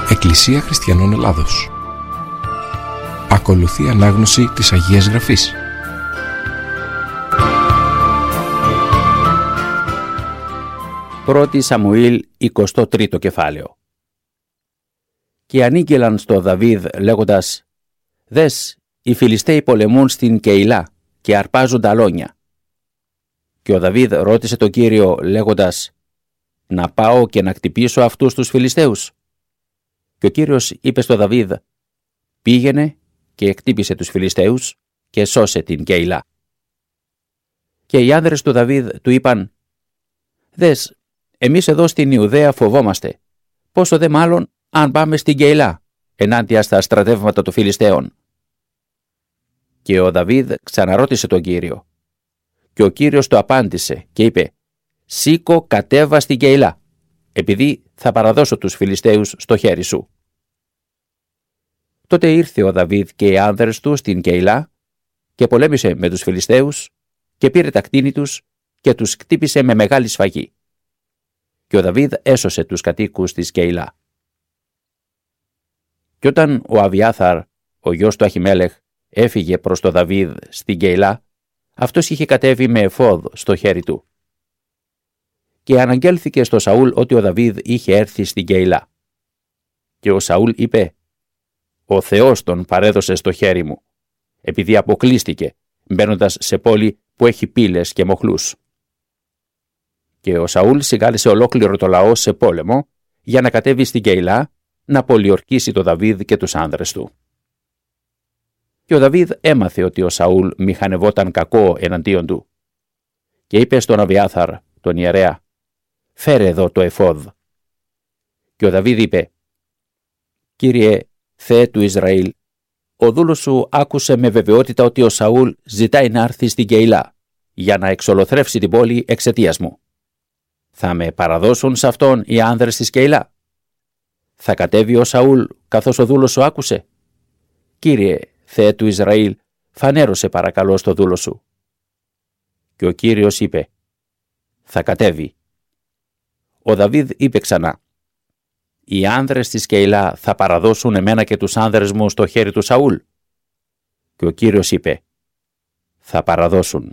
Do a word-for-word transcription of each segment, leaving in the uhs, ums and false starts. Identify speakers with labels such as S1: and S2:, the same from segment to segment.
S1: Εκκλησία Χριστιανών Ελλάδος. Ακολουθεί ανάγνωση της Αγίας Γραφής.
S2: Πρώτη Σαμουήλ, εικοστό τρίτο κεφάλαιο. Και ανήγγειλαν στο Δαβίδ λέγοντας: «Δες, οι Φιλιστέοι πολεμούν στην Κεϊλά και αρπάζουν τα αλόνια». Και ο Δαβίδ ρώτησε τον Κύριο λέγοντας: «Να πάω και να χτυπήσω αυτούς τους Φιλιστέους?» Και ο Κύριος είπε στο Δαβίδ: «Πήγαινε και χτύπησε τους Φιλιστέους και σώσε την Κεϊλά». Και οι άνδρες του Δαβίδ του είπαν: «Δες, εμείς εδώ στην Ιουδαία φοβόμαστε, πόσο δε μάλλον αν πάμε στην Κεϊλά ενάντια στα στρατεύματα των Φιλιστέων». Και ο Δαβίδ ξαναρώτησε τον Κύριο. Και ο Κύριος του απάντησε και είπε: «Σήκω, κατέβα στην Κεϊλά, επειδή θα παραδώσω τους Φιλιστέους στο χέρι σου». Τότε ήρθε ο Δαβίδ και οι άνδρες του στην Κεϊλά και πολέμησε με τους Φιλιστέους και πήρε τα κτήνη τους και τους χτύπησε με μεγάλη σφαγή. Και ο Δαβίδ έσωσε τους κατοίκους της Κεϊλά. Και όταν ο Αβιάθαρ, ο γιος του Αχιμέλεχ, έφυγε προς το Δαβίδ στην Κεϊλά, αυτός είχε κατέβει με εφόδ στο χέρι του. Και αναγγέλθηκε στο Σαούλ ότι ο Δαβίδ είχε έρθει στην Κεϊλά. Και ο Σαούλ είπε: «Ο Θεός τον παρέδωσε στο χέρι μου, επειδή αποκλείστηκε, μπαίνοντας σε πόλη που έχει πύλες και μοχλούς». Και ο Σαούλ συγκάλεσε ολόκληρο το λαό σε πόλεμο για να κατέβει στην Κεϊλά να πολιορκήσει το Δαβίδ και τους άνδρες του. Και ο Δαβίδ έμαθε ότι ο Σαούλ μηχανευόταν κακό εναντίον του. Και είπε στον Αβιάθαρ, τον ιερέα: «Φέρε εδώ το εφόδ». Και ο Δαβίδ είπε: «Κύριε Θεέ του Ισραήλ, ο δούλος σου άκουσε με βεβαιότητα ότι ο Σαούλ ζητάει να έρθει στην Κεϊλά για να εξολοθρεύσει την πόλη εξαιτίας μου. Θα με παραδώσουν σε αυτόν οι άνδρες της Κεϊλά? Θα κατέβει ο Σαούλ καθώς ο δούλος σου άκουσε? Κύριε Θεέ του Ισραήλ, φανέρωσε παρακαλώ στο δούλο σου». Και ο Κύριος είπε: «Θα κατέβει». Ο Δαβίδ είπε ξανά: «Οι άνδρες της Κεϊλά θα παραδώσουν εμένα και τους άνδρες μου στο χέρι του Σαούλ?» Και ο Κύριος είπε: «Θα παραδώσουν».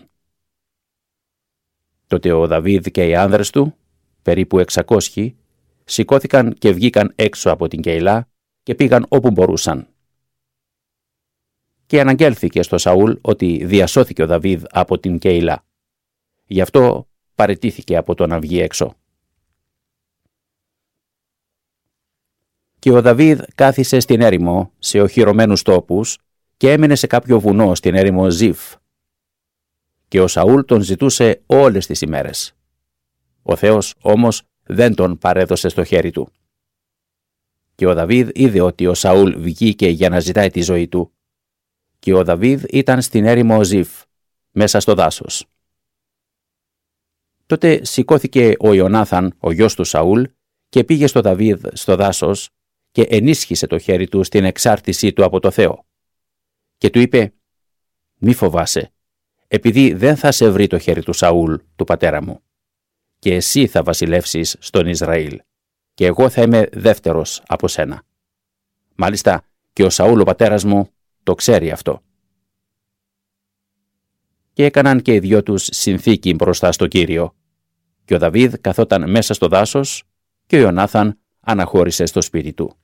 S2: Τότε ο Δαβίδ και οι άνδρες του, περίπου εξακόσιοι, σηκώθηκαν και βγήκαν έξω από την Κεϊλά και πήγαν όπου μπορούσαν. Και αναγγέλθηκε στο Σαούλ ότι διασώθηκε ο Δαβίδ από την Κεϊλά. Γι' αυτό παραιτήθηκε από το να βγει έξω. Και ο Δαβίδ κάθισε στην έρημο σε οχυρωμένους τόπους και έμενε σε κάποιο βουνό στην έρημο Ζιφ. Και ο Σαούλ τον ζητούσε όλες τις ημέρες. Ο Θεός όμως δεν τον παρέδωσε στο χέρι του. Και ο Δαβίδ είδε ότι ο Σαούλ βγήκε για να ζητάει τη ζωή του. Και ο Δαβίδ ήταν στην έρημο Ζιφ, μέσα στο δάσος. Τότε σηκώθηκε ο Ιωνάθαν, ο γιος του Σαούλ, και πήγε στο Δαβίδ στο δάσος και ενίσχυσε το χέρι του στην εξάρτησή του από το Θεό. Και του είπε: «Μη φοβάσαι, επειδή δεν θα σε βρει το χέρι του Σαούλ, του πατέρα μου. Και εσύ θα βασιλεύσεις στον Ισραήλ, και εγώ θα είμαι δεύτερος από σένα. Μάλιστα και ο Σαούλ ο πατέρας μου το ξέρει αυτό». Και έκαναν και οι δυο τους συνθήκη μπροστά στο Κύριο. Και ο Δαβίδ καθόταν μέσα στο δάσος και ο Ιωνάθαν αναχώρησε στο σπίτι του.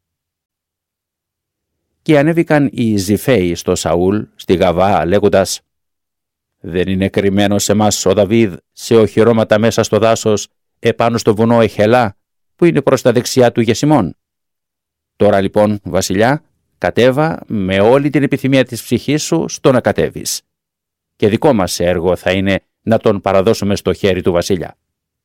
S2: Και ανέβηκαν οι Ζιφαίοι στο Σαούλ στη Γαβά λέγοντας: «Δεν είναι κρυμμένος σε μας ο Δαβίδ σε οχυρώματα μέσα στο δάσος επάνω στο βουνό Εχελά που είναι προς τα δεξιά του Γεσιμών? Τώρα λοιπόν, βασιλιά, κατέβα με όλη την επιθυμία της ψυχής σου στο να κατέβεις. Και δικό μας έργο θα είναι να τον παραδώσουμε στο χέρι του βασιλιά».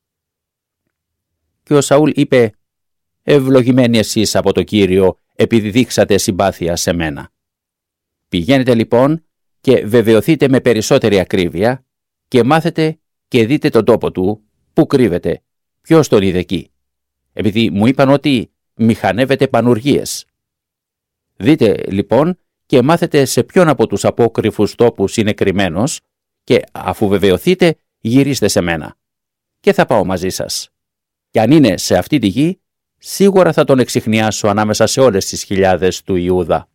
S2: Και ο Σαούλ είπε: «Ευλογημένοι εσείς από το Κύριο, επειδή δείξατε συμπάθεια σε μένα. Πηγαίνετε λοιπόν και βεβαιωθείτε με περισσότερη ακρίβεια και μάθετε και δείτε τον τόπο του που κρύβεται, ποιος τον είδε εκεί, επειδή μου είπαν ότι μηχανεύεται πανουργίες. Δείτε λοιπόν και μάθετε σε ποιον από τους απόκρυφους τόπους είναι κρυμμένος και αφού βεβαιωθείτε γυρίστε σε μένα και θα πάω μαζί σας. Και αν είναι σε αυτή τη γη, σίγουρα θα τον εξιχνιάσω ανάμεσα σε όλες τις χιλιάδες του Ιούδα».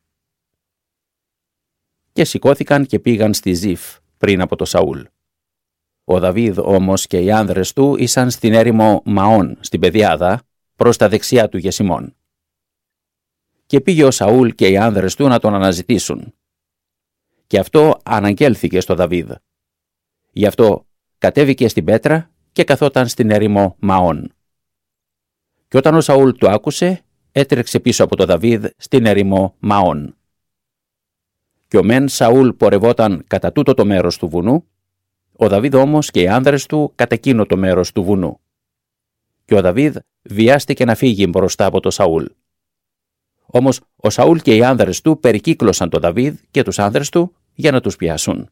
S2: Και σηκώθηκαν και πήγαν στη Ζιφ πριν από το Σαούλ. Ο Δαβίδ όμως και οι άνδρες του ήσαν στην έρημο Μαών, στην Πεδιάδα, προς τα δεξιά του Γεσιμών. Και πήγε ο Σαούλ και οι άνδρες του να τον αναζητήσουν. Και αυτό αναγγέλθηκε στο Δαβίδ. Γι' αυτό κατέβηκε στην πέτρα και καθόταν στην έρημο Μαών. Και όταν ο Σαούλ το άκουσε, έτρεξε πίσω από το Δαβίδ στην έρημο Μαών. Και ο μεν Σαούλ πορευόταν κατά τούτο το μέρος του βουνού, ο Δαβίδ όμως και οι άνδρες του κατά εκείνο το μέρος του βουνού. Και ο Δαβίδ βιάστηκε να φύγει μπροστά από το Σαούλ. Όμως ο Σαούλ και οι άνδρες του περικύκλωσαν το Δαβίδ και τους άνδρες του για να τους πιάσουν.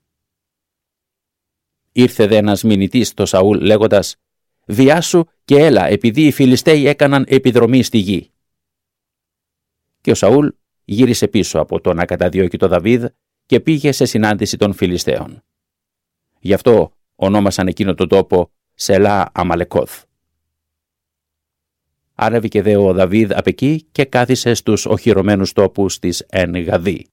S2: Ήρθε δε ένας μηνυτής στο Σαούλ λέγοντας: «Βιάσου και έλα, επειδή οι Φιλιστέοι έκαναν επιδρομή στη γη». Και ο Σαούλ γύρισε πίσω από το να καταδιώκει το Δαβίδ και πήγε σε συνάντηση των Φιλιστέων. Γι' αυτό ονόμασαν εκείνο τον τόπο Σελά Αμαλεκόθ. Άνεβηκε δε ο Δαβίδ απ' εκεί και κάθισε στους οχυρωμένους τόπους της Εν Γαδί.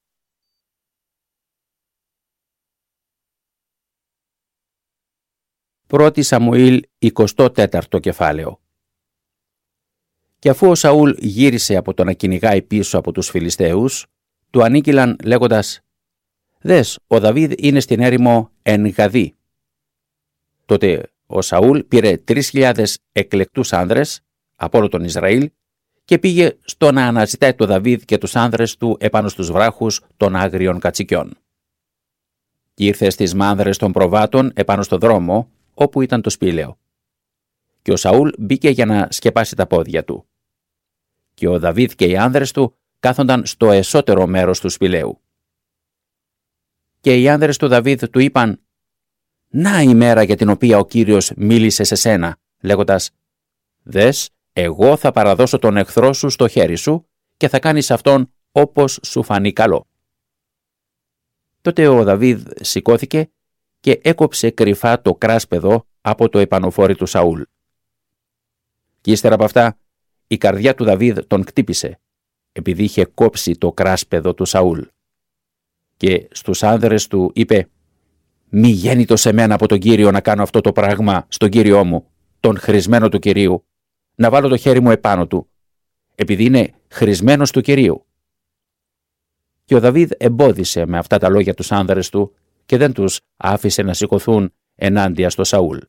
S2: Πρώτη Σαμουήλ εικοστό τέταρτο κεφάλαιο. Και αφού ο Σαούλ γύρισε από το να κυνηγάει πίσω από τους Φιλιστέους, του ανήγγειλαν λέγοντας: «Δες, ο Δαβίδ είναι στην έρημο Εν Γαδί». Τότε ο Σαούλ πήρε τρεις χιλιάδες εκλεκτούς άνδρες από όλο τον Ισραήλ και πήγε στο να αναζητάει το Δαβίδ και τους άνδρες του επάνω στους βράχους των άγριων κατσικιών. Και ήρθε στις μάνδρες των προβάτων επάνω στο δρόμο όπου ήταν το σπήλαιο. Και ο Σαούλ μπήκε για να σκεπάσει τα πόδια του. Και ο Δαβίδ και οι άνδρες του κάθονταν στο εσώτερο μέρος του σπηλαίου. Και οι άνδρες του Δαβίδ του είπαν: «Να η μέρα για την οποία ο Κύριος μίλησε σε σένα, λέγοντας: Δες, εγώ θα παραδώσω τον εχθρό σου στο χέρι σου και θα κάνεις αυτόν όπως σου φανεί καλό». Τότε ο Δαβίδ σηκώθηκε και έκοψε κρυφά το κράσπεδο από το επανοφόρι του Σαούλ. Και ύστερα από αυτά η καρδιά του Δαβίδ τον κτύπησε, επειδή είχε κόψει το κράσπεδο του Σαούλ. Και στους άνδρες του είπε: «Μη γέννητο σε μένα από τον Κύριο να κάνω αυτό το πράγμα στον Κύριό μου, τον χρησμένο του Κυρίου, να βάλω το χέρι μου επάνω του, επειδή είναι χρησμένος του Κυρίου». Και ο Δαβίδ εμπόδισε με αυτά τα λόγια τους άνδρες του και δεν τους άφησε να σηκωθούν ενάντια στο Σαούλ.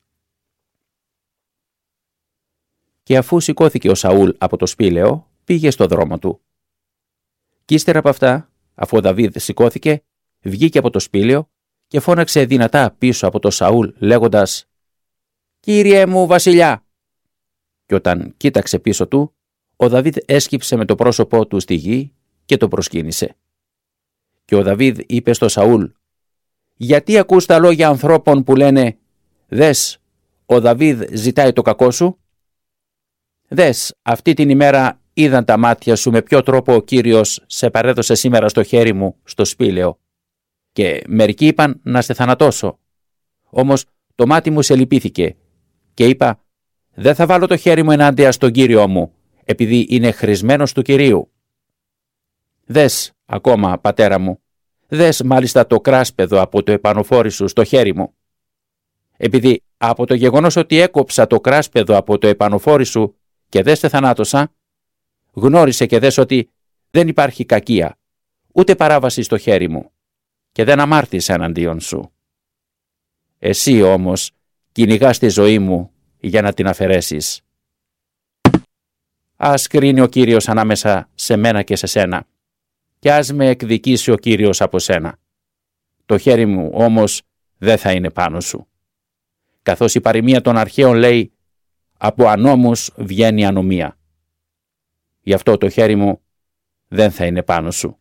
S2: Και αφού σηκώθηκε ο Σαούλ από το σπήλαιο, πήγε στο δρόμο του. Κι ύστερα από αυτά, αφού ο Δαβίδ σηκώθηκε, βγήκε από το σπήλαιο και φώναξε δυνατά πίσω από το Σαούλ, λέγοντας: «Κύριε μου βασιλιά!» Και όταν κοίταξε πίσω του, ο Δαβίδ έσκυψε με το πρόσωπό του στη γη και το προσκύνησε. Και ο Δαβίδ είπε στο Σαούλ: «Γιατί ακούς τα λόγια ανθρώπων που λένε: Δες, ο Δαβίδ ζητάει το κακό σου? Δες, αυτή την ημέρα είδαν τα μάτια σου με ποιο τρόπο ο Κύριος σε παρέδωσε σήμερα στο χέρι μου στο σπήλαιο. Και μερικοί είπαν να σε θανατώσω. Όμως το μάτι μου σε λυπήθηκε και είπα: δεν θα βάλω το χέρι μου ενάντια στον Κύριό μου, επειδή είναι χρησμένος του Κυρίου. Δες ακόμα, πατέρα μου, δες μάλιστα το κράσπεδο από το επανοφόρι σου στο χέρι μου. Επειδή από το γεγονός ότι έκοψα το κράσπεδο από το επανοφόρι σου και δεν σε θανάτωσα, γνώρισε και δες ότι δεν υπάρχει κακία, ούτε παράβαση στο χέρι μου και δεν αμάρτησα εναντίον σου. Εσύ όμως κυνηγάς τη ζωή μου για να την αφαιρέσεις. Ας κρίνει ο Κύριος ανάμεσα σε μένα και σε σένα και ας με εκδικήσει ο Κύριος από σένα. Το χέρι μου όμως δεν θα είναι πάνω σου. Καθώς η παροιμία των αρχαίων λέει: από ανώμους βγαίνει ανομία. Γι' αυτό το χέρι μου δεν θα είναι πάνω σου.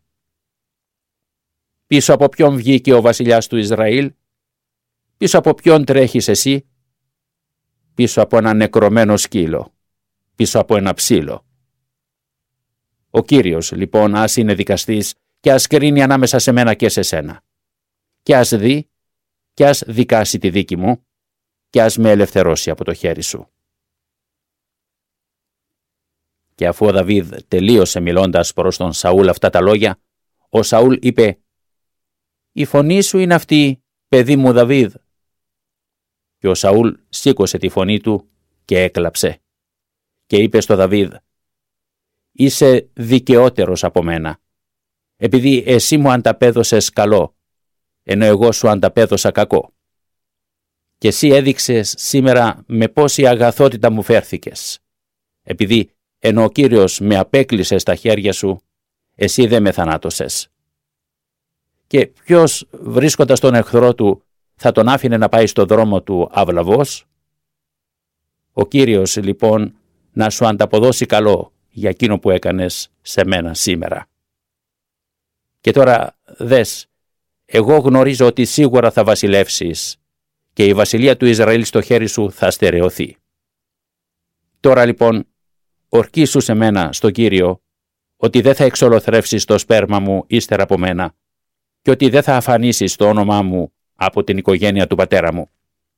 S2: Πίσω από ποιον βγήκε ο βασιλιάς του Ισραήλ? Πίσω από ποιον τρέχεις εσύ? Πίσω από ένα νεκρωμένο σκύλο, πίσω από ένα ψήλο. Ο Κύριος λοιπόν ας είναι δικαστής και ας κρίνει ανάμεσα σε μένα και σε σένα. Και ας δει και ας δικάσει τη δίκη μου και ας με ελευθερώσει από το χέρι σου. Και αφού ο Δαβίδ τελείωσε μιλώντας προς τον Σαούλ αυτά τα λόγια, ο Σαούλ είπε «Η φωνή σου είναι αυτή, παιδί μου Δαβίδ». Και ο Σαούλ σήκωσε τη φωνή του και έκλαψε. Και είπε στο Δαβίδ «Είσαι δικαιότερος από μένα, επειδή εσύ μου ανταπέδωσες καλό, ενώ εγώ σου ανταπέδωσα κακό. Και εσύ έδειξες σήμερα με πόση αγαθότητα μου φέρθηκες, επειδή ενώ ο Κύριος με απέκλεισε στα χέρια σου, εσύ δεν με θανάτωσες. Και ποιος βρίσκοντας τον εχθρό του θα τον άφηνε να πάει στο δρόμο του αυλαβός? Ο Κύριος λοιπόν να σου ανταποδώσει καλό για εκείνο που έκανες σε μένα σήμερα. Και τώρα δες, εγώ γνωρίζω ότι σίγουρα θα βασιλεύσεις και η βασιλεία του Ισραήλ στο χέρι σου θα στερεωθεί. Τώρα λοιπόν ορκίσου σε μένα στο Κύριο ότι δεν θα εξολοθρεύσεις το σπέρμα μου ύστερα από μένα και ότι δεν θα αφανίσεις το όνομά μου από την οικογένεια του πατέρα μου».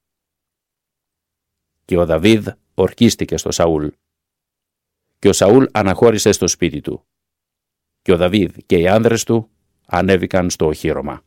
S2: Και ο Δαβίδ ορκίστηκε στο Σαούλ. Και ο Σαούλ αναχώρησε στο σπίτι του. Και ο Δαβίδ και οι άνδρες του ανέβηκαν στο οχήρωμα.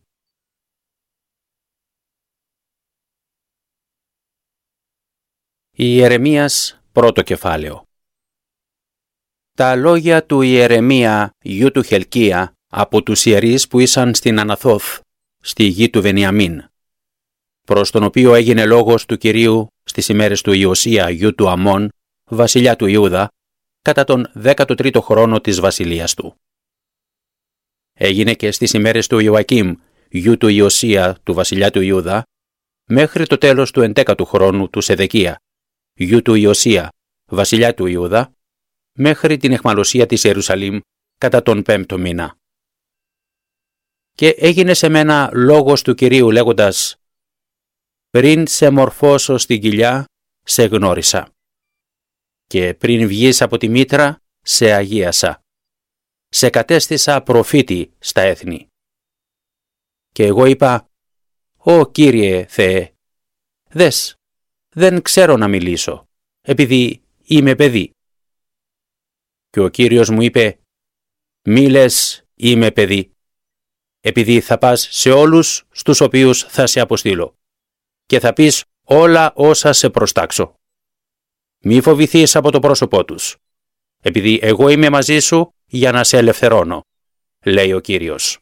S2: Ιερεμίας πρώτο κεφάλαιο. Τα λόγια του Ιερεμία γιου του Χελκία από τους ιερείς που ήσαν στην Αναθώθ, στη γη του Βενιαμίν, προς τον οποίο έγινε λόγος του Κυρίου στις ημέρες του Ιωσία γιου του Αμών, βασιλιά του Ιούδα, κατά τον δέκατο τρίτο χρόνο της βασιλείας του. Έγινε και στις ημέρες του Ιωακίμ γιου του Ιωσία του βασιλιά του Ιούδα, μέχρι το τέλος του εντέκατου χρόνου του Σεδεκία γιου του Ιωσία βασιλιά του Ιούδα, μέχρι την αιχμαλωσία της Ιερουσαλήμ κατά τον πέμπτο μήνα. Και έγινε σε μένα λόγος του Κυρίου λέγοντας «Πριν σε μορφώσω στην κοιλιά, σε γνώρισα. Και πριν βγεις από τη μήτρα, σε αγίασα. Σε κατέστησα προφήτη στα έθνη». Και εγώ είπα «Ω Κύριε Θεέ, δες, δεν ξέρω να μιλήσω, επειδή είμαι παιδί». Και ο Κύριος μου είπε «Μη λες είμαι παιδί, επειδή θα πας σε όλους στους οποίους θα σε αποστείλω και θα πεις όλα όσα σε προστάξω. Μη φοβηθείς από το πρόσωπό τους, επειδή εγώ είμαι μαζί σου για να σε ελευθερώνω, λέει ο Κύριος».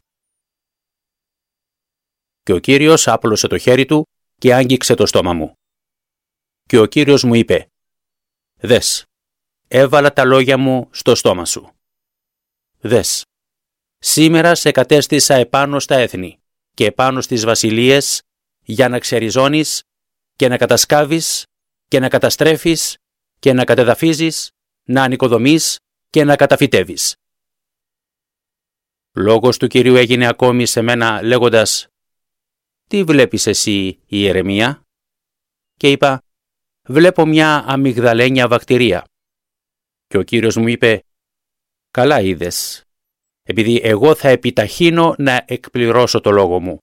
S2: Και ο Κύριος άπλωσε το χέρι του και άγγιξε το στόμα μου. Και ο Κύριος μου είπε «Δες, έβαλα τα λόγια μου στο στόμα σου. Δες, σήμερα σε κατέστησα επάνω στα έθνη και επάνω στις βασιλείες για να ξεριζώνεις και να κατασκάβεις και να καταστρέφεις και να κατεδαφίζεις, να ανοικοδομείς και να καταφυτεύεις». Λόγος του Κυρίου έγινε ακόμη σε μένα λέγοντας «Τι βλέπεις εσύ, Ιερεμία?» Και είπα «Βλέπω μια αμυγδαλένια βακτηρία». Και ο Κύριος μου είπε «Καλά είδες, επειδή εγώ θα επιταχύνω να εκπληρώσω το λόγο μου».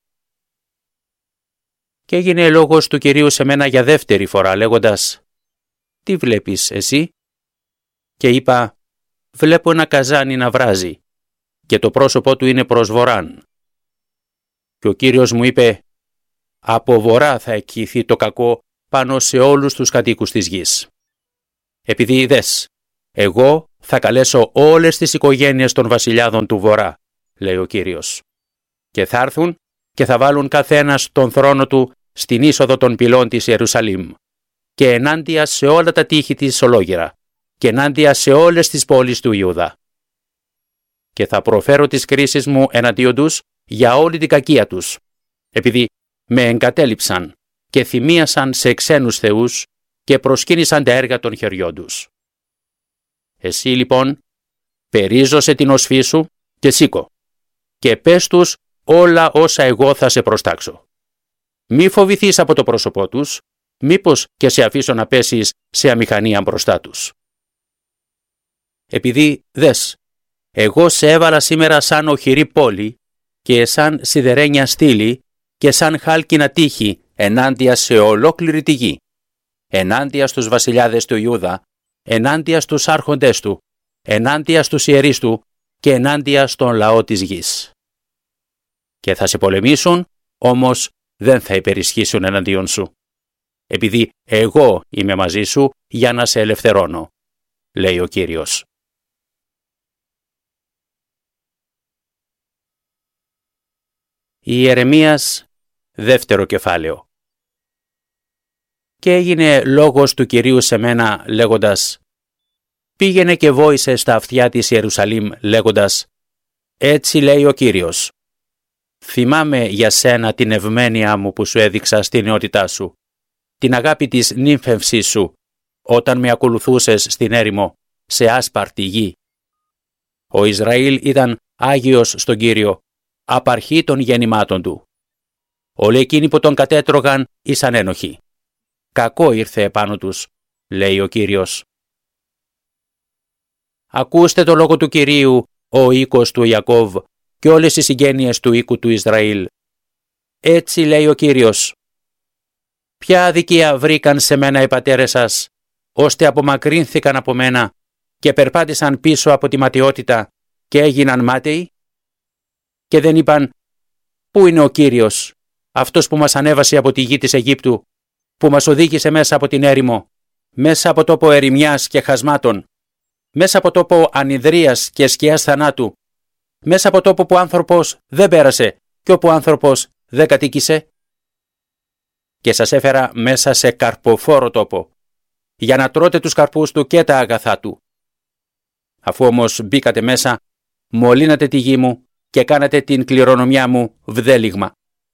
S2: Και έγινε λόγος του Κυρίου σε μένα για δεύτερη φορά λέγοντας «Τι βλέπεις εσύ?» Και είπα «Βλέπω ένα καζάνι να βράζει και το πρόσωπό του είναι προς βορράν». Και ο Κύριος μου είπε «Από βορρά θα εκχυθεί το κακό πάνω σε όλους τους κατοίκους της γης. Επειδή δες, εγώ θα καλέσω όλες τις οικογένειες των βασιλιάδων του βορρά», λέει ο Κύριος, «και θα έρθουν και θα βάλουν καθένας τον θρόνο του στην είσοδο των πυλών της Ιερουσαλήμ και ενάντια σε όλα τα τείχη της ολόγυρα και ενάντια σε όλες τις πόλεις του Ιούδα. Και θα προφέρω τις κρίσεις μου εναντίον τους για όλη την κακία τους, επειδή με εγκατέλειψαν και θυμίασαν σε ξένους θεούς και προσκύνησαν τα έργα των χεριών τους. Εσύ λοιπόν περίζωσε την οσφή σου και σήκω και πες τους όλα όσα εγώ θα σε προστάξω. Μη φοβηθείς από το πρόσωπό τους, μήπως και σε αφήσω να πέσεις σε αμηχανία μπροστά τους. Επειδή δες, εγώ σε έβαλα σήμερα σαν οχυρή πόλη και σαν σιδερένια στήλη και σαν χάλκινα τείχη ενάντια σε ολόκληρη τη γη, ενάντια στους βασιλιάδες του Ιούδα, ενάντια στους άρχοντες του, ενάντια στους ιερείς του και ενάντια στον λαό της γης. Και θα σε πολεμήσουν, όμως δεν θα υπερισχύσουν εναντίον σου, επειδή εγώ είμαι μαζί σου για να σε ελευθερώνω, λέει ο Κύριος. Ιερεμίας, δεύτερο κεφάλαιο. Και έγινε λόγος του Κυρίου σε μένα λέγοντας: πήγαινε και βόησε στα αυτιά της Ιερουσαλήμ λέγοντας: έτσι λέει ο Κύριος. Θυμάμαι για σένα την ευμένειά μου που σου έδειξα στην νεότητά σου, την αγάπη της νύμφευσής σου, όταν με ακολουθούσες στην έρημο, σε άσπαρτη γη. Ο Ισραήλ ήταν άγιος στον Κύριο, απαρχή των γεννημάτων του. Όλοι εκείνοι που τον κατέτρωγαν ήσαν ένοχοι. Κακό ήρθε επάνω τους, λέει ο Κύριος. Ακούστε το λόγο του Κυρίου, ο οίκος του Ιακώβ και όλες οι συγγένειες του οίκου του Ισραήλ. Έτσι λέει ο Κύριος. Ποια αδικία βρήκαν σε μένα οι πατέρες σας, ώστε απομακρύνθηκαν από μένα και περπάτησαν πίσω από τη ματαιότητα και έγιναν μάταιοι? Και δεν είπαν: πού είναι ο Κύριος, αυτός που μας ανέβασε από τη γη της Αιγύπτου, που μας οδήγησε μέσα από την έρημο, μέσα από τόπο ερημιάς και χασμάτων, μέσα από τόπο ανιδρίας και σκιάς θανάτου, μέσα από τόπο που άνθρωπος δεν πέρασε και όπου άνθρωπος δεν κατοίκησε? Και σας έφερα μέσα σε καρποφόρο τόπο, για να τρώτε τους καρπούς του και τα αγαθά του. Αφού όμως μπήκατε μέσα, μολύνατε τη γη μου και κάνατε την κληρονομιά μου βδέλιγμα.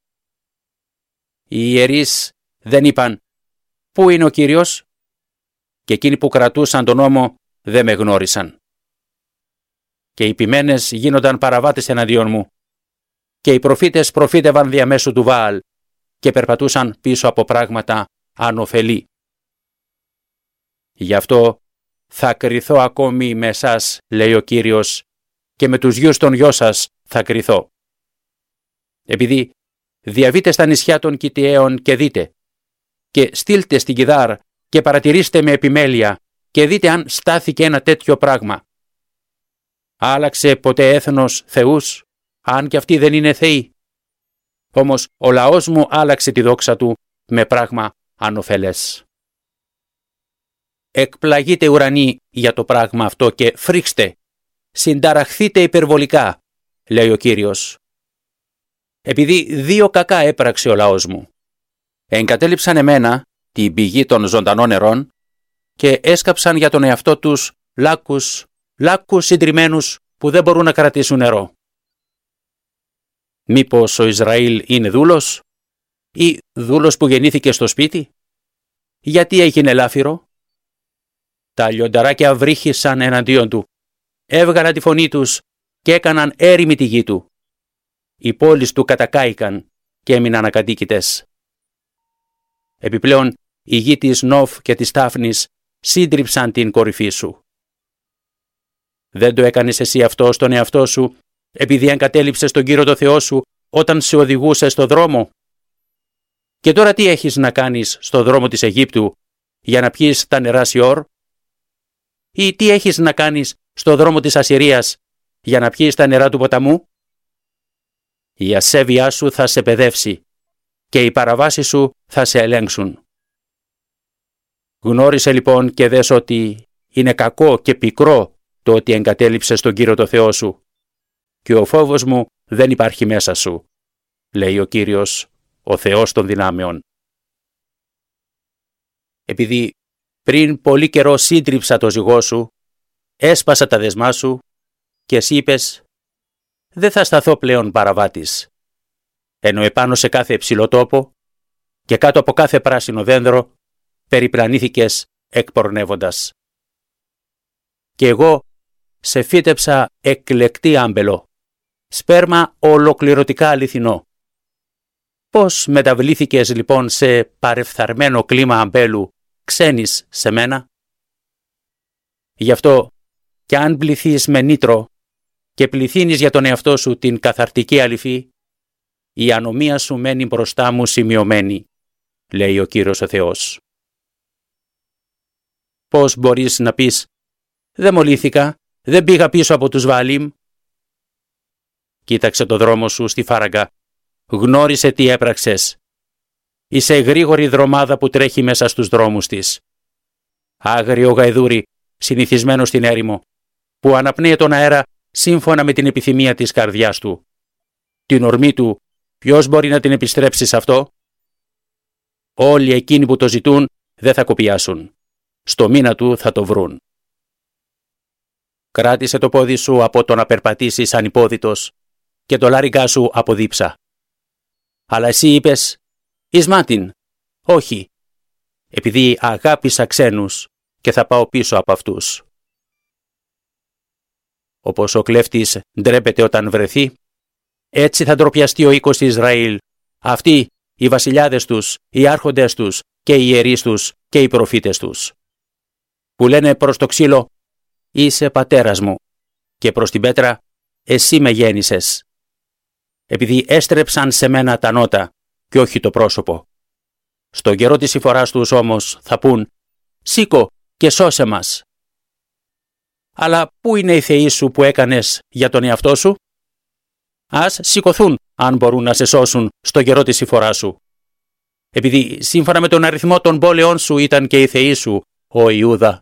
S2: Οι ιερείς δεν είπαν: πού είναι ο Κύριος? Και εκείνοι που κρατούσαν τον νόμο δεν με γνώρισαν. Και οι ποιμένες γίνονταν παραβάτες εναντίον μου, και οι προφήτες προφήτευαν διαμέσου του Βάαλ και περπατούσαν πίσω από πράγματα ανωφελή. Γι' αυτό θα κριθώ ακόμη με εσάς, λέει ο Κύριος, και με τους γιους των γιών σας θα κριθώ. Επειδή διαβείτε στα νησιά των Κιτιαίων και δείτε, και στείλτε στην Κιδάρ και παρατηρήστε με επιμέλεια και δείτε αν στάθηκε ένα τέτοιο πράγμα. Άλλαξε ποτέ έθνος θεούς, αν και αυτοί δεν είναι θεοί? Όμως ο λαός μου άλλαξε τη δόξα του με πράγμα ανωφελές. Εκπλαγείτε ουρανοί για το πράγμα αυτό και φρίξτε, συνταραχθείτε υπερβολικά, λέει ο Κύριος. Επειδή δύο κακά έπραξε ο λαός μου. Εγκατέλειψαν εμένα, την πηγή των ζωντανών νερών, και έσκαψαν για τον εαυτό τους λάκκους, λάκκους συντριμμένους που δεν μπορούν να κρατήσουν νερό. Μήπως ο Ισραήλ είναι δούλος, ή δούλος που γεννήθηκε στο σπίτι? Γιατί έγινε λάφυρο? Τα λιονταράκια βρύχησαν εναντίον του, έβγαλαν τη φωνή τους και έκαναν έρημη τη γη του. Οι πόλεις του κατακάηκαν και έμειναν ακατοίκητες. Επιπλέον, η γη της Νόφ και της Τάφνης σύντριψαν την κορυφή σου. Δεν το έκανες εσύ αυτό στον εαυτό σου, επειδή εγκατέλειψες τον Κύριο το Θεό σου όταν σε οδηγούσε στο δρόμο? Και τώρα τι έχεις να κάνεις στο δρόμο της Αιγύπτου για να πιείς τα νερά Σιόρ? Ή τι έχεις να κάνεις στο δρόμο της Ασσυρίας για να πιείς τα νερά του ποταμού? Η ασέβειά σου θα σε παιδεύσει και οι παραβάσεις σου θα σε ελέγξουν. Γνώρισε λοιπόν και δες ότι είναι κακό και πικρό το ότι εγκατέλειψες τον Κύριο το Θεό σου, και ο φόβος μου δεν υπάρχει μέσα σου, λέει ο Κύριος, ο Θεός των δυνάμεων. Επειδή πριν πολύ καιρό σύντριψα το ζυγό σου, έσπασα τα δεσμά σου και εσύ είπες: δεν θα σταθώ πλέον παραβάτης. Ενώ επάνω σε κάθε υψηλό τόπο και κάτω από κάθε πράσινο δέντρο περιπλανήθηκες εκπορνεύοντας. Και εγώ σε φύτεψα εκλεκτή άμπελο, σπέρμα ολοκληρωτικά αληθινό. Πώς μεταβλήθηκες λοιπόν σε παρεφθαρμένο κλίμα αμπέλου, ξένης σε μένα? Γι' αυτό κι αν πληθείς με νήτρο και πληθύνεις για τον εαυτό σου την καθαρτική αληθή, η ανομία σου μένει μπροστά μου σημειωμένη, λέει ο Κύριος ο Θεός. Πώς μπορείς να πεις: δεν μολύθηκα, δεν πήγα πίσω από τους Βαλίμ. Κοίταξε το δρόμο σου στη φάραγγα. Γνώρισε τι έπραξες. Είσαι γρήγορη δρομάδα που τρέχει μέσα στους δρόμους της. Άγριο γαϊδούρι, συνηθισμένο στην έρημο, που αναπνέει τον αέρα σύμφωνα με την επιθυμία της καρδιάς του. Την ορμή του, ποιος μπορεί να την επιστρέψει σε αυτό? Όλοι εκείνοι που το ζητούν δεν θα κοπιάσουν. Στο μήνα του θα το βρουν. Κράτησε το πόδι σου από το να περπατήσεις ανυπόδητος και το λάριγγά σου από δίψα. Αλλά εσύ είπες, εις μάτιν, όχι, επειδή αγάπησα ξένους και θα πάω πίσω από αυτούς. Όπως ο κλέφτης ντρέπεται όταν βρεθεί, έτσι θα ντροπιαστεί ο οίκος της Ισραήλ, αυτοί οι βασιλιάδες τους, οι άρχοντες τους και οι ιερείς τους και οι προφήτες τους, που λένε προς το ξύλο, είσαι πατέρας μου, και προς την πέτρα, εσύ με γέννησες, επειδή έστρεψαν σε μένα τα νότα και όχι το πρόσωπο. Στον καιρό της συμφοράς τους όμως θα πούν, σήκω και σώσε μας. Αλλά πού είναι οι θεοί σου που έκανες για τον εαυτό σου? Ας σηκωθούν αν μπορούν να σε σώσουν στον καιρό της συμφοράς σου. Επειδή σύμφωνα με τον αριθμό των πόλεων σου ήταν και οι θεοί σου, ο Ιούδα.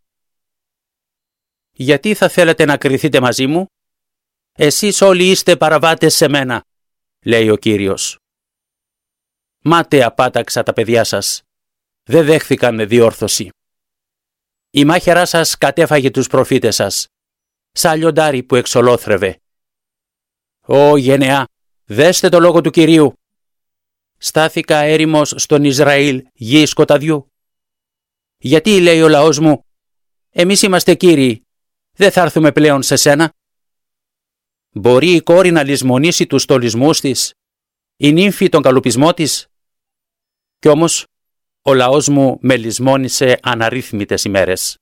S2: Γιατί θα θέλετε να κριθείτε μαζί μου? Εσείς όλοι είστε παραβάτες σε μένα, λέει ο Κύριος. Μάταια πάταξα τα παιδιά σας. Δεν δέχθηκαν διόρθωση. Η μάχαιρά σας κατέφαγε τους προφήτες σας, σαν λιοντάρι που εξολόθρευε. Ω γενεά, δέστε το λόγο του Κυρίου. Στάθηκα έρημος στον Ισραήλ, γη σκοταδιού. Γιατί, λέει ο λαός μου, εμείς είμαστε κύριοι, δεν θα έρθουμε πλέον σε σένα? Μπορεί η κόρη να λησμονήσει τους στολισμούς της, η νύμφη τον καλοπισμό της? Κι όμως, ο λαός μου με λησμόνησε αναρρύθμιτες ημέρες.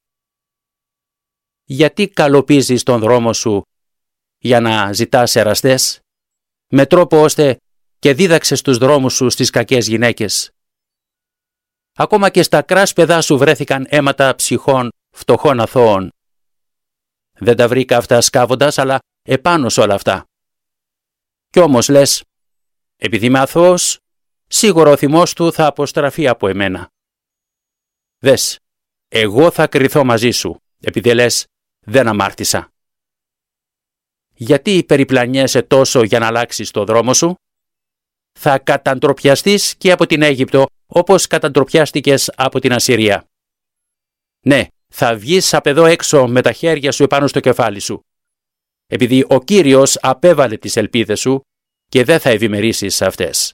S2: Γιατί καλοπίζεις τον δρόμο σου για να ζητάς εραστές, με τρόπο ώστε και δίδαξες τους δρόμους σου στις κακές γυναίκες? Ακόμα και στα κράσπεδά σου βρέθηκαν αίματα ψυχών φτωχών αθώων. Δεν τα βρήκα αυτά σκάβοντας, αλλά επάνω σε όλα αυτά. Κι όμως λες, επειδή είμαι αθώος, σίγουρα ο θυμός του θα αποστραφεί από εμένα. Δες, εγώ θα κριθώ μαζί σου, επειδή λες, δεν αμάρτησα. Γιατί περιπλανιέσαι τόσο για να αλλάξεις το δρόμο σου? Θα καταντροπιαστείς και από την Αίγυπτο, όπως καταντροπιάστηκες από την Ασσυρία. Ναι, θα βγεις απ' εδώ έξω με τα χέρια σου επάνω στο κεφάλι σου, επειδή ο Κύριος απέβαλε τις ελπίδες σου και δεν θα ευημερίσεις σε αυτές.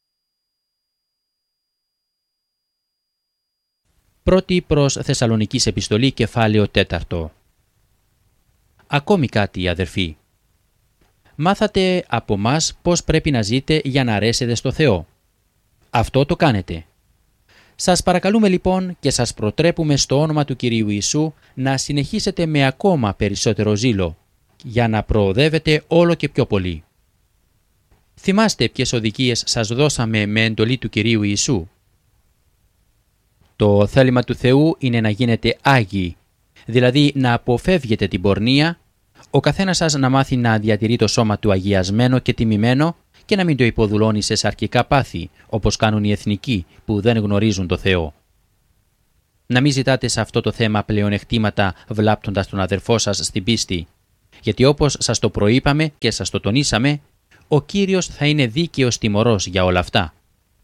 S3: Πρώτη προς Θεσσαλονικής επιστολή, κεφάλαιο τέταρτο. Ακόμη κάτι, αδερφοί. Μάθατε από μας πώς πρέπει να ζείτε για να αρέσετε στο Θεό. Αυτό το κάνετε. Σας παρακαλούμε λοιπόν και σας προτρέπουμε στο όνομα του Κυρίου Ιησού να συνεχίσετε με ακόμα περισσότερο ζήλο, για να προοδεύετε όλο και πιο πολύ. Θυμάστε ποιες οδηγίες σας δώσαμε με εντολή του Κυρίου Ιησού. Το θέλημα του Θεού είναι να γίνετε άγιοι, δηλαδή να αποφεύγετε την πορνεία, ο καθένας σας να μάθει να διατηρεί το σώμα του αγιασμένο και τιμημένο και να μην το υποδουλώνει σε σαρκικά πάθη, όπως κάνουν οι εθνικοί που δεν γνωρίζουν το Θεό. Να μην ζητάτε σε αυτό το θέμα πλεονεκτήματα βλάπτοντας τον αδερφό σας στην πίστη, γιατί όπως σας το προείπαμε και σας το τονίσαμε, ο Κύριος θα είναι δίκαιος τιμωρός για όλα αυτά.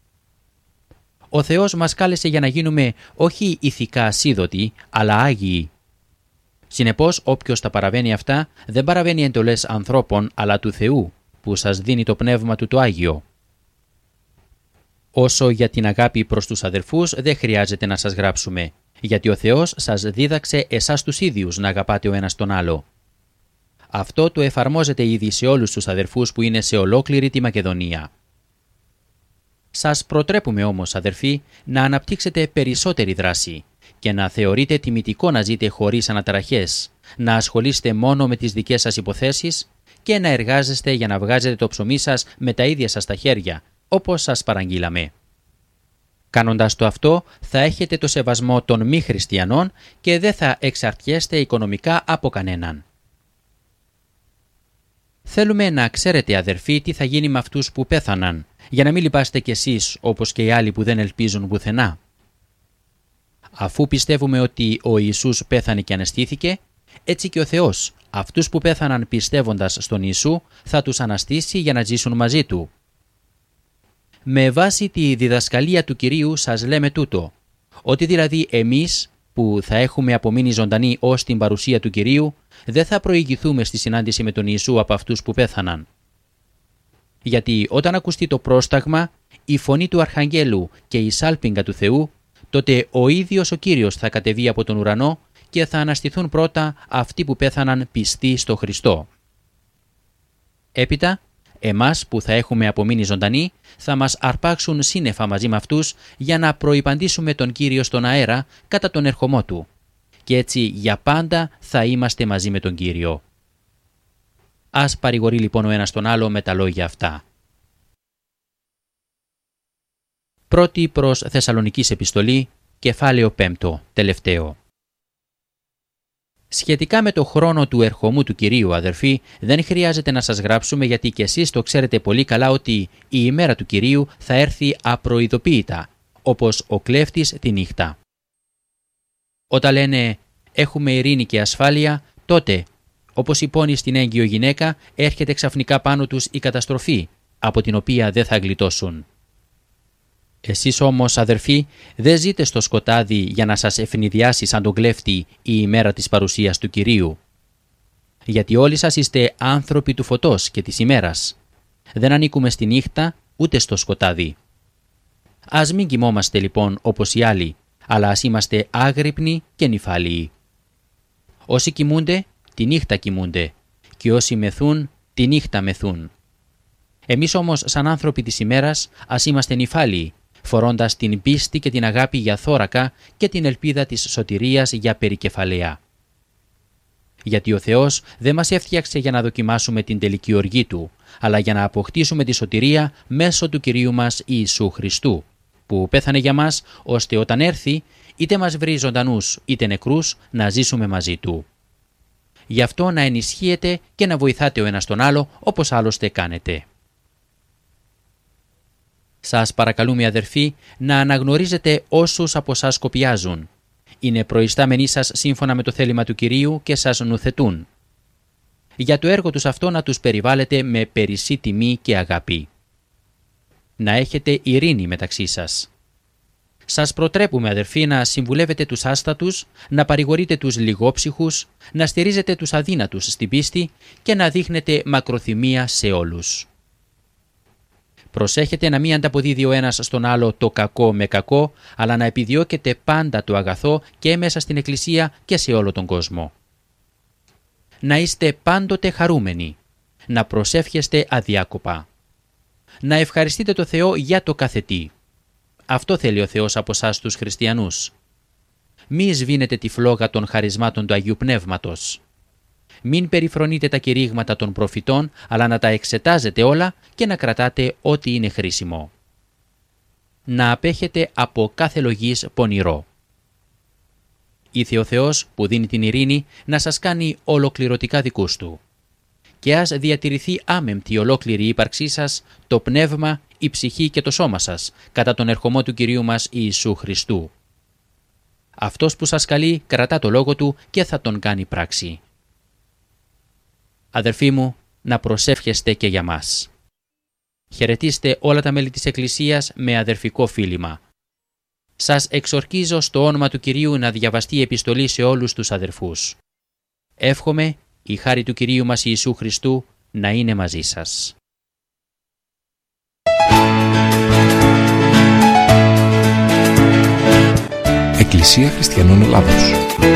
S3: Ο Θεός μας κάλεσε για να γίνουμε όχι ηθικά ασίδωτοι, αλλά άγιοι. Συνεπώς, όποιος τα παραβαίνει αυτά, δεν παραβαίνει εντολές ανθρώπων, αλλά του Θεού, που σας δίνει το πνεύμα του το Άγιο. Όσο για την αγάπη προς τους αδερφούς, δεν χρειάζεται να σας γράψουμε, γιατί ο Θεός σας δίδαξε εσάς τους ίδιους να αγαπάτε ο ένας τον άλλο. Αυτό το εφαρμόζεται ήδη σε όλους τους αδερφούς που είναι σε ολόκληρη τη Μακεδονία. Σας προτρέπουμε όμως, αδερφοί, να αναπτύξετε περισσότερη δράση και να θεωρείτε τιμητικό να ζείτε χωρίς αναταραχές, να ασχολείστε μόνο με τις δικές σας υποθέσεις και να εργάζεστε για να βγάζετε το ψωμί σας με τα ίδια σας τα χέρια, όπως σας παραγγείλαμε. Κάνοντας το αυτό, θα έχετε το σεβασμό των μη χριστιανών και δεν θα εξαρτιέστε οικονομικά από κανέναν. Θέλουμε να ξέρετε, αδερφοί, τι θα γίνει με αυτούς που πέθαναν, για να μην λυπάστε κι εσείς όπως και οι άλλοι που δεν ελπίζουν πουθενά. Αφού πιστεύουμε ότι ο Ιησούς πέθανε και αναστήθηκε, έτσι και ο Θεός αυτούς που πέθαναν πιστεύοντας στον Ιησού θα τους αναστήσει για να ζήσουν μαζί Του. Με βάση τη διδασκαλία του Κυρίου σας λέμε τούτο, ότι δηλαδή εμείς που θα έχουμε απομείνει ζωντανοί ως την παρουσία του Κυρίου, δεν θα προηγηθούμε στη συνάντηση με τον Ιησού από αυτούς που πέθαναν. Γιατί όταν ακουστεί το πρόσταγμα, η φωνή του Αρχαγγέλου και η σάλπιγγα του Θεού, τότε ο ίδιος ο Κύριος θα κατεβεί από τον ουρανό και θα αναστηθούν πρώτα αυτοί που πέθαναν πιστοί στο Χριστό. Έπειτα, εμάς που θα έχουμε απομείνει ζωντανοί, θα μας αρπάξουν σύννεφα μαζί με αυτούς για να προϋπαντήσουμε τον Κύριο στον αέρα κατά τον ερχομό Του. Και έτσι για πάντα θα είμαστε μαζί με τον Κύριο. Ας παρηγορεί λοιπόν ο ένας τον άλλο με τα λόγια αυτά. Πρώτη προς Θεσσαλονικής επιστολή, κεφάλαιο πέμπτο, τελευταίο. Σχετικά με το χρόνο του ερχομού του Κυρίου, αδερφοί, δεν χρειάζεται να σας γράψουμε, γιατί και εσείς το ξέρετε πολύ καλά ότι η ημέρα του Κυρίου θα έρθει απροειδοποίητα, όπως ο κλέφτης τη νύχτα. Όταν λένε «έχουμε ειρήνη και ασφάλεια», τότε, όπως υπόνει στην έγκυο γυναίκα, έρχεται ξαφνικά πάνω τους η καταστροφή, από την οποία δεν θα γλιτώσουν. Εσείς όμως, αδερφοί, δεν ζείτε στο σκοτάδι για να σας ευνηδιάσει σαν τον κλέφτη η ημέρα της παρουσίας του Κυρίου. Γιατί όλοι σας είστε άνθρωποι του φωτός και της ημέρας. Δεν ανήκουμε στη νύχτα ούτε στο σκοτάδι. Ας μην κοιμόμαστε λοιπόν όπως οι άλλοι, αλλά ας είμαστε άγρυπνοι και νηφάλιοι. Όσοι κοιμούνται, τη νύχτα κοιμούνται, και όσοι μεθούν, τη νύχτα μεθούν. Εμείς όμως, σαν άνθρωποι της ημέρας, ας είμαστε νηφάλιοι, φορώντας την πίστη και την αγάπη για θώρακα και την ελπίδα της σωτηρίας για περικεφαλαία. Γιατί ο Θεός δεν μας έφτιαξε για να δοκιμάσουμε την τελική οργή Του, αλλά για να αποκτήσουμε τη σωτηρία μέσω του Κυρίου μας Ιησού Χριστού, που πέθανε για μας, ώστε όταν έρθει, είτε μας βρει ζωντανούς είτε νεκρούς, να ζήσουμε μαζί Του. Γι' αυτό να ενισχύετε και να βοηθάτε ο ένας τον άλλο, όπως άλλωστε κάνετε. Σας παρακαλούμε, αδερφοί, να αναγνωρίζετε όσους από σας σκοπιάζουν. Είναι προϊστάμενοι σας σύμφωνα με το θέλημα του Κυρίου και σας νουθετούν. Για το έργο τους αυτό να τους περιβάλλετε με περισσή τιμή και αγάπη. Να έχετε ειρήνη μεταξύ σας. Σας προτρέπουμε, αδερφοί, να συμβουλεύετε τους άστατους, να παρηγορείτε τους λιγόψυχους, να στηρίζετε τους αδύνατους στην πίστη και να δείχνετε μακροθυμία σε όλους. Προσέχετε να μην ανταποδίδει ο ένας στον άλλο το κακό με κακό, αλλά να επιδιώκετε πάντα το αγαθό και μέσα στην Εκκλησία και σε όλο τον κόσμο. Να είστε πάντοτε χαρούμενοι, να προσεύχεστε αδιάκοπα. Να ευχαριστείτε το Θεό για το κάθε τι. Αυτό θέλει ο Θεός από εσάς τους χριστιανούς. Μη σβήνετε τη φλόγα των χαρισμάτων του Αγίου Πνεύματος. Μην περιφρονείτε τα κηρύγματα των προφητών, αλλά να τα εξετάζετε όλα και να κρατάτε ό,τι είναι χρήσιμο. Να απέχετε από κάθε λογής πονηρό. Ήθε ο Θεός που δίνει την ειρήνη να σας κάνει ολοκληρωτικά δικούς Του. Και ας διατηρηθεί άμεμπτη ολόκληρη η ύπαρξή σας, το πνεύμα, η ψυχή και το σώμα σας, κατά τον ερχομό του Κυρίου μας Ιησού Χριστού. Αυτός που σας καλεί κρατά το λόγο Του και θα τον κάνει πράξη. Αδερφοί μου, να προσεύχεστε και για μας. Χαιρετίστε όλα τα μέλη της Εκκλησίας με αδερφικό φίλημα. Σας εξορκίζω στο όνομα του Κυρίου να διαβαστεί η επιστολή σε όλους τους αδερφούς. Εύχομαι η χάρη του Κυρίου μας Ιησού Χριστού να είναι μαζί σας.
S1: Εκκλησία Χριστιανών Ελλάδος.